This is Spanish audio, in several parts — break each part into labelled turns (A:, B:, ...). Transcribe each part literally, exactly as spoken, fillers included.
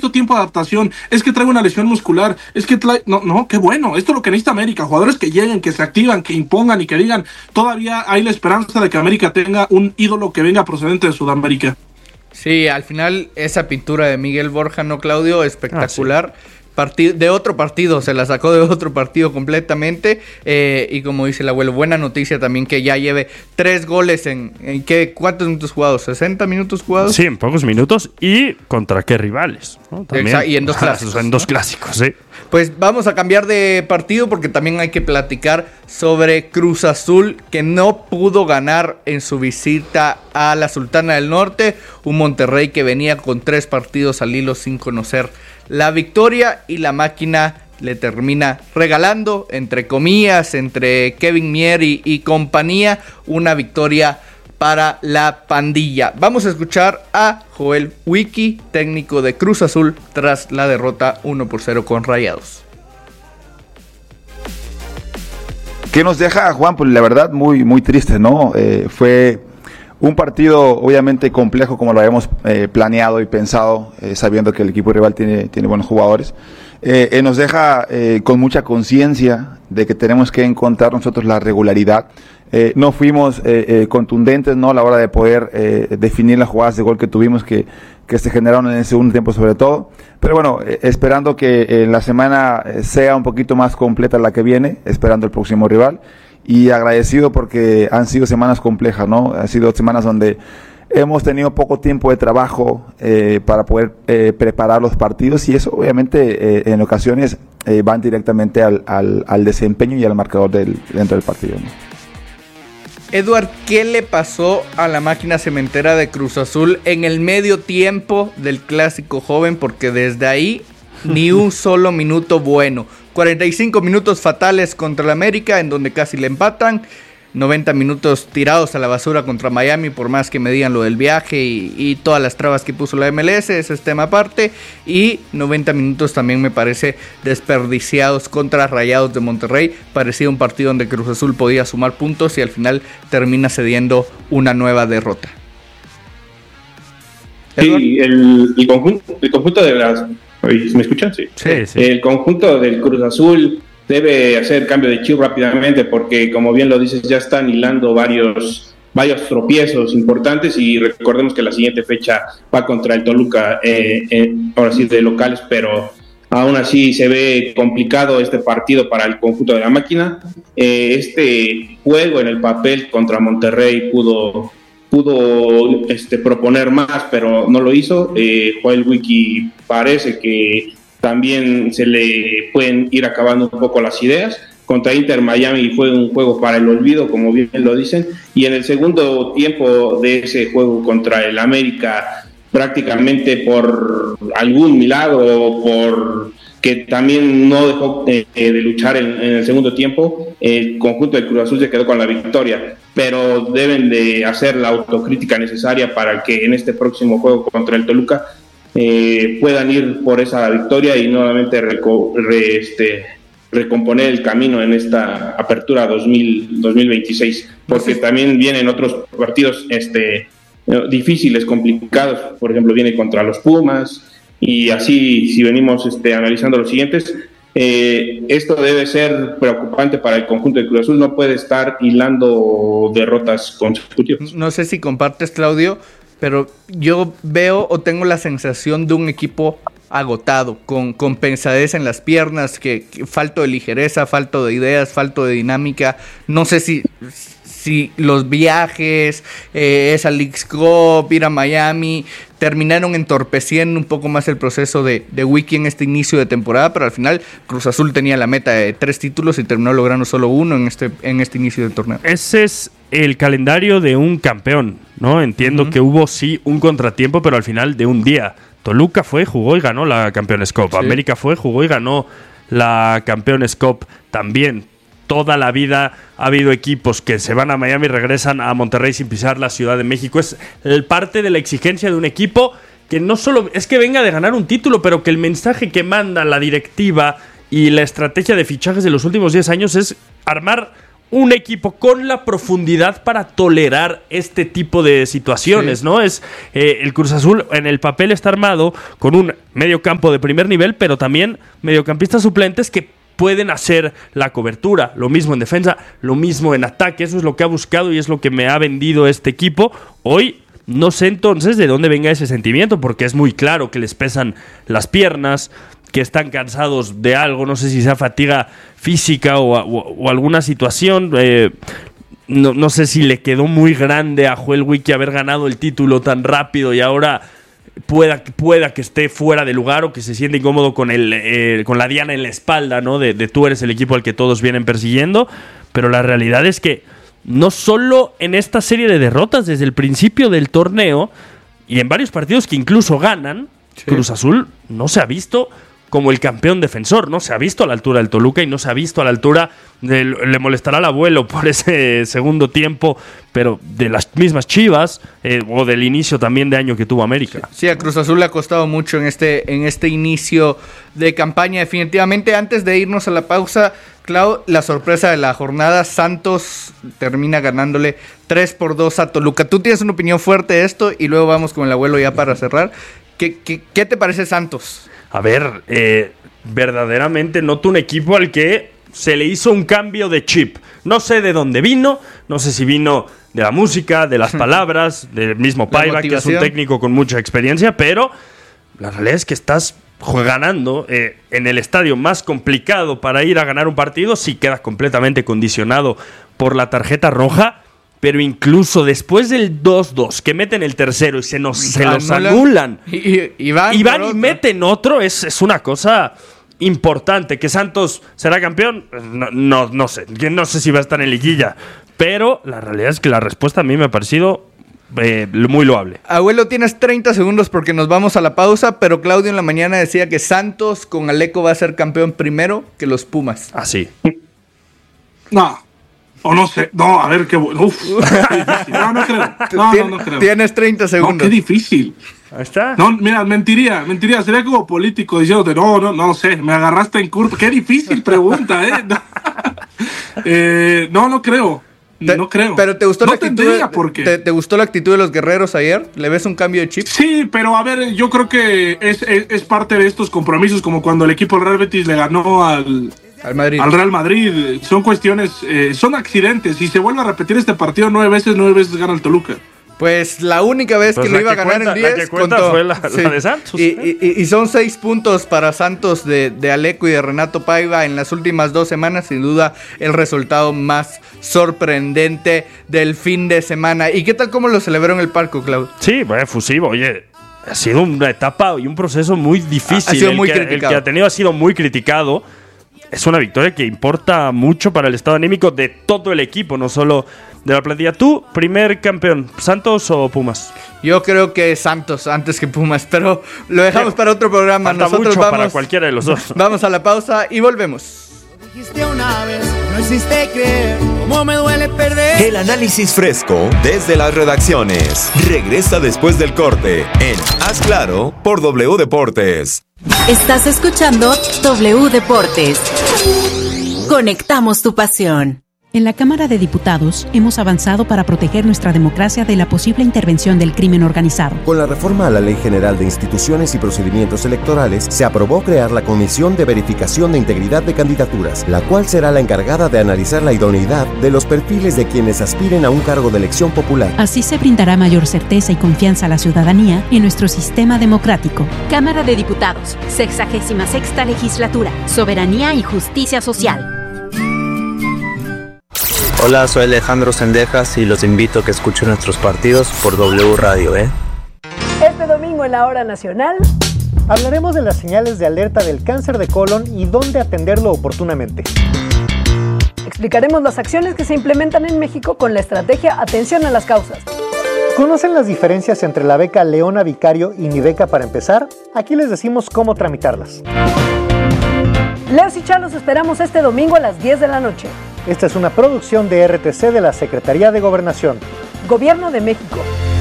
A: necesito tiempo de adaptación, es que traigo una lesión muscular, es que trae... No, no, qué bueno, esto es lo que necesita América, jugadores que lleguen, que se activan, que impongan y que digan, todavía hay la esperanza de que América tenga un ídolo que venga procedente de Sudamérica.
B: Sí, al final esa pintura de Miguel Borja, ¿no, Claudio? Espectacular. Ah, sí. Partido, de otro partido, se la sacó de otro partido completamente, eh, y como dice el abuelo, buena noticia también que ya lleve tres goles en, en ¿qué, ¿cuántos minutos jugados? ¿sesenta minutos jugados?
C: Sí, en pocos minutos, y ¿contra qué rivales? ¿No? También,
B: Exacto, y en dos clásicos.
C: En dos clásicos, sí.
B: Pues vamos a cambiar de partido porque también hay que platicar sobre Cruz Azul, que no pudo ganar en su visita a la Sultana del Norte, un Monterrey que venía con tres partidos al hilo sin conocer la victoria, y la máquina le termina regalando, entre comillas, entre Kevin Mier y, y compañía, una victoria para la pandilla. Vamos a escuchar a Joel Wiki, técnico de Cruz Azul, tras la derrota uno por cero con Rayados.
D: ¿Qué nos deja, Juan? Pues la verdad muy, muy triste, ¿no? Eh, fue un partido obviamente complejo, como lo habíamos eh, planeado y pensado, eh, sabiendo que el equipo rival tiene, tiene buenos jugadores. Eh, eh, nos deja eh, con mucha conciencia de que tenemos que encontrar nosotros la regularidad. Eh, no fuimos eh, eh, contundentes, ¿no?, a la hora de poder eh, definir las jugadas de gol que tuvimos, que, que se generaron en el segundo tiempo sobre todo. Pero bueno, eh, esperando que eh, la semana sea un poquito más completa la que viene, esperando el próximo rival. Y agradecido porque han sido semanas complejas, ¿no? Han sido semanas donde hemos tenido poco tiempo de trabajo eh, para poder eh, preparar los partidos, y eso obviamente eh, en ocasiones eh, van directamente al, al, al desempeño y al marcador del, dentro del partido, ¿no?
B: Eduard, ¿qué le pasó a la máquina cementera de Cruz Azul en el medio tiempo del clásico joven? Porque desde ahí ni un solo minuto bueno. cuarenta y cinco minutos fatales contra el América, en donde casi le empatan. noventa minutos tirados a la basura contra Miami, por más que me digan lo del viaje y, y todas las trabas que puso la M L S, ese es tema aparte. Y noventa minutos también me parece desperdiciados contra Rayados de Monterrey. Parecía un partido donde Cruz Azul podía sumar puntos y al final termina cediendo una nueva derrota.
E: Sí, el, el, conjunto, el conjunto de las... ¿Me escuchan? Sí.
C: Sí, sí.
E: El conjunto del Cruz Azul debe hacer cambio de chip rápidamente porque, como bien lo dices, ya están hilando varios varios tropiezos importantes, y recordemos que la siguiente fecha va contra el Toluca, eh, eh, ahora sí de locales, pero aún así se ve complicado este partido para el conjunto de la máquina. Eh, este juego en el papel contra Monterrey pudo... pudo este, proponer más, pero no lo hizo. eh, Joel Wiki parece que también se le pueden ir acabando un poco las ideas. Contra Inter Miami fue un juego para el olvido, como bien lo dicen, y en el segundo tiempo de ese juego contra el América, prácticamente por algún milagro o por que también no dejó de, de luchar en, en el segundo tiempo, el conjunto de Cruz Azul se quedó con la victoria, pero deben de hacer la autocrítica necesaria para que en este próximo juego contra el Toluca eh, puedan ir por esa victoria y nuevamente reco- re, este, recomponer el camino en esta apertura dos mil veintiséis, porque también vienen otros partidos este, difíciles, complicados. Por ejemplo, viene contra los Pumas, y así, si venimos este, analizando los siguientes, eh, esto debe ser preocupante para el conjunto de Cruz Azul. No puede estar hilando derrotas consecutivas.
B: No sé si compartes, Claudio, pero yo veo o tengo la sensación de un equipo agotado, con, con pensadez en las piernas, que, que falto de ligereza, falto de ideas, falto de dinámica. No sé si... si los viajes, eh, esa Leagues Cup, ir a Miami, terminaron entorpeciendo un poco más el proceso de, de Wiki en este inicio de temporada, pero al final Cruz Azul tenía la meta de tres títulos y terminó logrando solo uno en este, en este inicio del torneo.
C: Ese es el calendario de un campeón, ¿no? Entiendo uh-huh. que hubo sí un contratiempo, pero al final de un día. Toluca fue, jugó y ganó la Campeones Cup. Sí. América fue, jugó y ganó la Campeones Cup también. Toda la vida ha habido equipos que se van a Miami y regresan a Monterrey sin pisar la Ciudad de México. Es el parte de la exigencia de un equipo que no solo es que venga de ganar un título, pero que el mensaje que manda la directiva y la estrategia de fichajes de los últimos diez años es armar un equipo con la profundidad para tolerar este tipo de situaciones, sí. ¿no? Es eh, el Cruz Azul en el papel está armado con un medio campo de primer nivel, pero también mediocampistas suplentes que pueden hacer la cobertura. Lo mismo en defensa, lo mismo en ataque. Eso es lo que ha buscado y es lo que me ha vendido este equipo. Hoy no sé entonces de dónde venga ese sentimiento, porque es muy claro que les pesan las piernas, que están cansados de algo, no sé si sea fatiga física o, o, o alguna situación. Eh, no, no sé si le quedó muy grande a Joel Wiki haber ganado el título tan rápido y ahora pueda, pueda que esté fuera de lugar o que se siente incómodo con, el, eh, con la diana en la espalda, ¿no? De, de tú eres el equipo al que todos vienen persiguiendo. Pero la realidad es que no solo en esta serie de derrotas desde el principio del torneo y en varios partidos que incluso ganan, sí. Cruz Azul no se ha visto como el campeón defensor, no se ha visto a la altura del Toluca y no se ha visto a la altura de, le molestará al abuelo por ese segundo tiempo, pero de las mismas Chivas eh, o del inicio también de año que tuvo América.
B: Sí, a Cruz Azul le ha costado mucho en este, en este inicio de campaña, definitivamente. Antes de irnos a la pausa, Clau, la sorpresa de la jornada, Santos termina ganándole tres por dos a Toluca. Tú tienes una opinión fuerte de esto y luego vamos con el abuelo ya para cerrar. ¿Qué, qué, qué te parece Santos?
C: A ver, eh, verdaderamente noto un equipo al que se le hizo un cambio de chip. No sé de dónde vino, no sé si vino de la música, de las palabras, del mismo Paiva, que es un técnico con mucha experiencia, pero la realidad es que estás ganando eh, en el estadio más complicado para ir a ganar un partido, sí quedas completamente condicionado por la tarjeta roja. Pero incluso después del dos dos, que meten el tercero y se, nos, se los anulan, y, y, y van, y, van y meten otro, es, es una cosa importante. ¿Que Santos será campeón? No, no, no sé. No sé si va a estar en liguilla. Pero la realidad es que la respuesta a mí me ha parecido eh, muy loable.
B: Abuelo, tienes treinta segundos porque nos vamos a la pausa, pero Claudio en la mañana decía que Santos con Aleco va a ser campeón primero que los Pumas.
C: Así.
A: No. O no sé, no, a ver qué bueno. Uf, no, no creo. No, no, no creo.
B: Tienes treinta segundos.
A: No, qué difícil.
C: Ahí está.
A: No, mira, mentiría, mentiría. Sería como político diciéndote, no, no, no sé, me agarraste en curva. Qué difícil pregunta, ¿eh? No, eh, no, no creo.
B: Te,
A: no creo.
B: Pero te gustó
A: no
B: la actitud.
A: Tendría,
B: de,
A: ¿por qué?
B: Te, ¿Te gustó la actitud de los guerreros ayer? ¿Le ves un cambio de chip?
A: Sí, pero a ver, yo creo que es, es, es parte de estos compromisos, como cuando el equipo del Real Betis le ganó al.
B: Al, Madrid.
A: al Real Madrid. Son cuestiones, eh, son accidentes. Si se vuelve a repetir este partido nueve veces, nueve veces gana el Toluca.
B: Pues la única vez pues que lo iba
C: que
B: a ganar
C: cuenta,
B: en diez
C: la que cuenta
B: contó.
C: fue la,
B: sí.
C: la de Santos.
B: Y, y, y son seis puntos para Santos de, de Aleco y de Renato Paiva en las últimas dos semanas. Sin duda el resultado más sorprendente del fin de semana. ¿Y qué tal cómo lo celebró en el palco, Claudio?
C: Sí, bueno, efusivo. Oye, ha sido una etapa y un proceso muy difícil.
B: Ha, ha sido
C: el
B: muy
C: que,
B: criticado.
C: El que ha tenido ha sido muy criticado. Es una victoria que importa mucho para el estado anímico de todo el equipo, no solo de la plantilla. ¿Tú, primer campeón, Santos o Pumas?
B: Yo creo que Santos antes que Pumas, pero lo dejamos sí. para otro programa.
C: Falta
B: Nosotros
C: mucho
B: vamos
C: para cualquiera de los dos.
B: Vamos a la pausa y volvemos.
F: Dijiste una vez, no hiciste creer, cómo me duele perder.
G: El análisis fresco desde las redacciones. Regresa después del corte en Haz Claro por W Deportes.
H: Estás escuchando W Deportes. Conectamos tu pasión.
I: En la Cámara de Diputados hemos avanzado para proteger nuestra democracia de la posible intervención del crimen organizado.
J: Con la reforma a la Ley General de Instituciones y Procedimientos Electorales, se aprobó crear la Comisión de Verificación de Integridad de Candidaturas, la cual será la encargada de analizar la idoneidad de los perfiles de quienes aspiren a un cargo de elección popular.
I: Así se brindará mayor certeza y confianza a la ciudadanía en nuestro sistema democrático.
K: Cámara de Diputados, sexagésima sexta legislatura, Soberanía y Justicia Social.
L: Hola, soy Alejandro Sendejas y los invito a que escuchen nuestros partidos por W Radio, ¿eh?
M: Este domingo en la Hora Nacional hablaremos de las señales de alerta del cáncer de colon y dónde atenderlo oportunamente. Explicaremos las acciones que se implementan en México con la estrategia Atención a las Causas. ¿Conocen las diferencias entre la beca Leona Vicario y mi beca para empezar? Aquí les decimos cómo tramitarlas. Leos y Chá los esperamos este domingo a las diez de la noche. Esta es una producción de R T C de la Secretaría de Gobernación. Gobierno de México.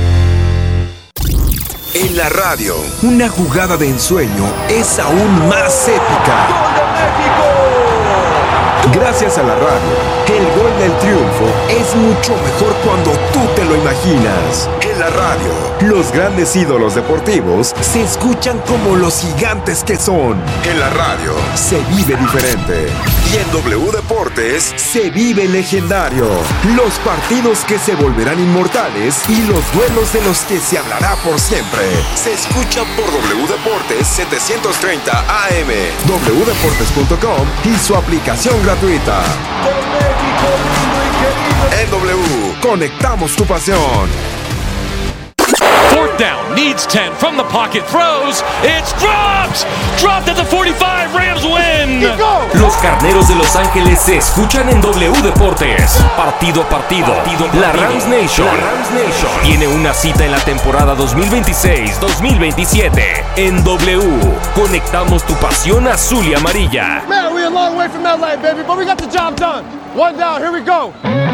G: En la radio, una jugada de ensueño es aún más épica. ¡Gol de México! Gracias a la radio, el gol el triunfo es mucho mejor cuando tú te lo imaginas. En la radio, los grandes ídolos deportivos se escuchan como los gigantes que son. En la radio, se vive diferente. Y en W Deportes, se vive legendario. Los partidos que se volverán inmortales y los duelos de los que se hablará por siempre. Se escucha por W Deportes setecientos treinta A M, doble u deportes punto com y su aplicación gratuita. En W, conectamos tu pasión.
N: Fourth down, needs ten, from the pocket, throws, it's dropped! Dropped at the forty-five, Rams win!
O: Los carneros de Los Ángeles se escuchan en W Deportes. Partido a partido, partido, partido. La Rams Nation, la Rams Nation tiene una cita en la temporada dos mil veintiséis dos mil veintisiete. En W, conectamos tu pasión azul y amarilla.
P: Man, we're a long way from L A, baby, but we got the job done. One down, here we go.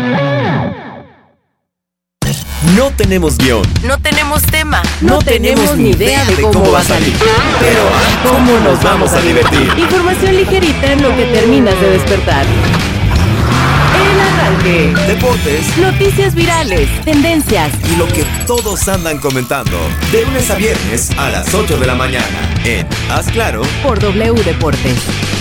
G: No tenemos guión.
H: No tenemos tema.
G: No, no tenemos, tenemos ni idea de cómo, cómo va a salir. Pero ¿cómo nos vamos a divertir?
H: Información ligerita en lo que terminas de despertar. El arranque.
G: Deportes.
H: Noticias virales. Tendencias.
G: Y lo que todos andan comentando. De lunes a viernes a las ocho de la mañana. En Haz Claro.
H: Por W Deportes.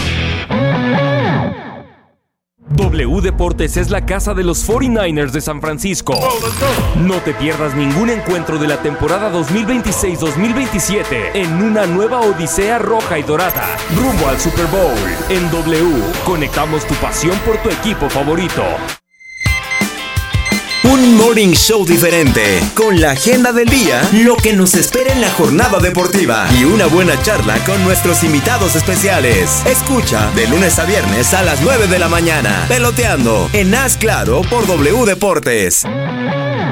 O: W Deportes es la casa de los cuarenta y nueve ers de San Francisco. No te pierdas ningún encuentro de la temporada dos mil veintiséis dos mil veintisiete en una nueva odisea roja y dorada, rumbo al Super Bowl. En W, conectamos tu pasión por tu equipo favorito.
G: Un morning show diferente, con la agenda del día, lo que nos espera en la jornada deportiva y una buena charla con nuestros invitados especiales. Escucha de lunes a viernes a las nueve de la mañana, Peloteando, en Haz Claro por W Deportes.